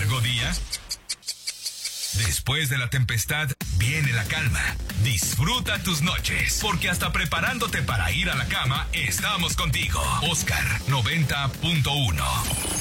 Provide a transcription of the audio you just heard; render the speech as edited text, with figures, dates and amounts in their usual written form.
largo día? Después de la tempestad, viene la calma. Disfruta tus noches, porque hasta preparándote para ir a la cama, estamos contigo. Oscar 90.1.